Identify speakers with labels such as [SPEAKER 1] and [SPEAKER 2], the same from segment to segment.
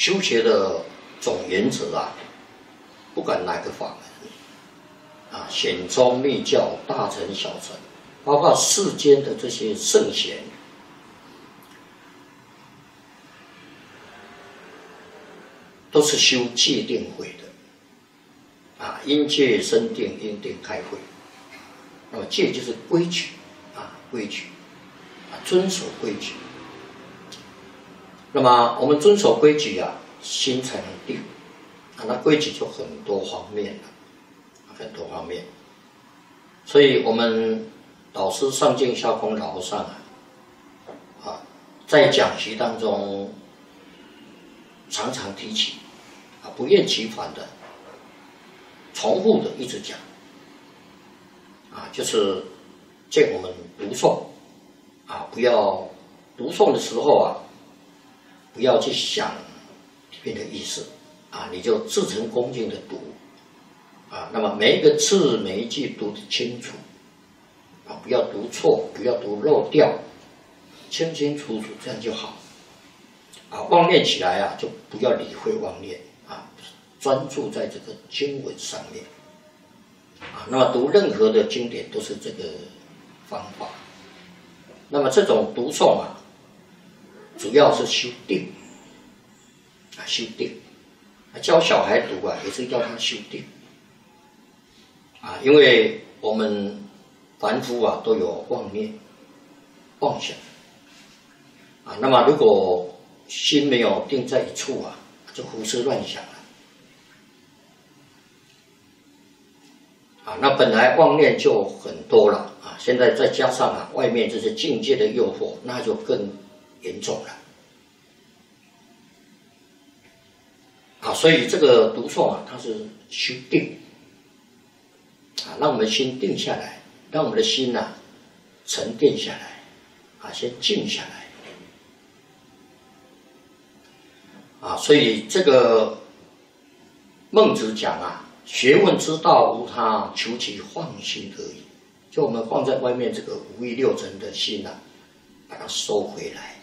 [SPEAKER 1] 修学的总原则啊，不管哪个法门啊，显宗密教、大乘小乘，包括世间的这些圣贤，都是修戒定慧的啊，因戒生定，因定开慧。那么戒就是规矩啊，规矩啊，遵守规矩。那么我们遵守规矩啊，心才能定啊。那规矩就很多方面了，很多方面。所以我们导师上净下空老和尚在讲习当中常常提起啊，不厌其烦的、重复的一直讲啊，就是见我们读诵啊，不要读诵的时候啊，不要去想里面的意思啊，你就至诚恭敬的读啊，那么每一个字每一句读得清楚啊，不要读错，不要读漏掉，清清楚楚，这样就好啊。妄念起来啊，就不要理会妄念啊，专注在这个经文上面啊。那么读任何的经典都是这个方法。那么这种读诵啊，主要是修定啊，修定。教小孩读啊，也是要他修定啊，因为我们凡夫啊都有妄念、妄想啊。那么如果心没有定在一处啊，就胡思乱想了啊。那本来妄念就很多了啊，现在再加上啊外面这些境界的诱惑，那就更严重了啊。所以这个读诵啊，它是修定啊，让我们心定下来，让我们的心啊沉淀下来啊，先静下来啊。所以这个孟子讲啊，学问之道无他，求其放心而已。就我们放在外面这个五欲六尘的心啊，把它收回来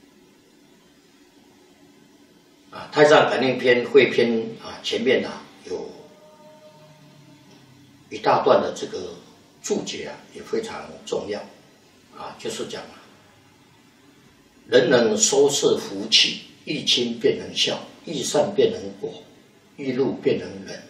[SPEAKER 1] 啊。太上感应篇汇篇啊，前面啊有一大段的这个注解啊，也非常重要啊，就是讲啊，人能收摄福气，欲亲便能孝，欲善便能果，欲怒便能忍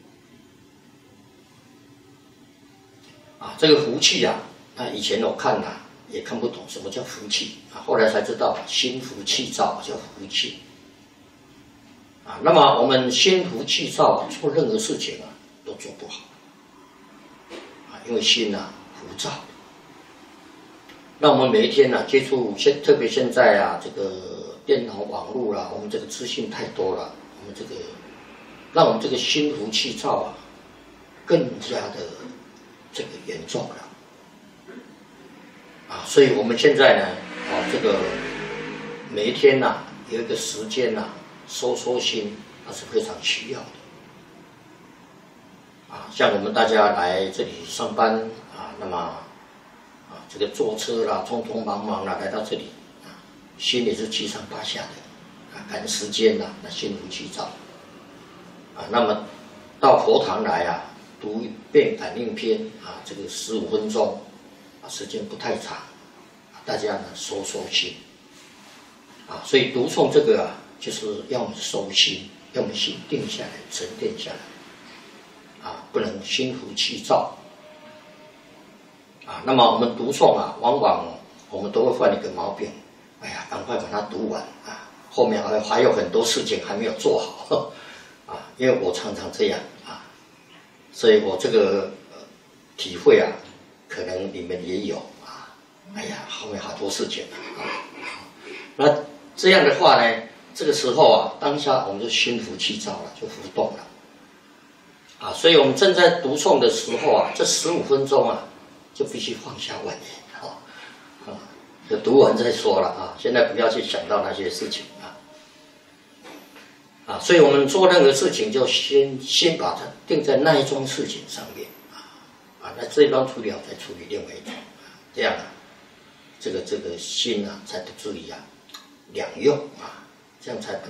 [SPEAKER 1] 啊。这个福气啊，那以前我看啊也看不懂什么叫福气啊，后来才知道心浮气躁叫福气啊。那么我们心浮气躁啊，做任何事情啊都做不好啊，因为心啊浮躁。那我们每一天啊接触，特别现在啊这个电脑网络啦，我们这个资讯太多了，我们这个让我们这个心浮气躁啊更加的这个严重了啊。所以我们现在呢这个每一天啊有一个时间啊收心，那是非常需要的啊。像我们大家来这里上班啊，那么这个坐车啦，匆匆忙忙啦来到这里啊，心里是七上八下的啊，赶时间啦，那心浮气躁啊。那么到佛堂来啊，读一遍感应篇啊，这个15分钟啊，时间不太长啊，大家呢收心啊。所以读诵这个啊，就是要我们收心，要我们心定下来、沉淀下来啊，不能心浮气躁啊。那么我们读诵啊，往往我们都会犯一个毛病，哎呀，赶快把它读完啊，后面还有很多事情还没有做好啊。因为我常常这样啊，所以我这个体会啊，可能你们也有啊。哎呀，后面好多事情啊。那这样的话呢，这个时候啊，当下我们就心浮气躁了，就浮动了啊。所以我们正在读诵的时候啊，这15分钟啊，就必须放下妄念就读完再说了啊。现在不要去想到那些事情啊。所以我们做任何事情就先把它定在那一桩事情上面啊。那这一桩处理好再处理另外一桩这样啊，这个心啊才不至于啊两用啊，这样才不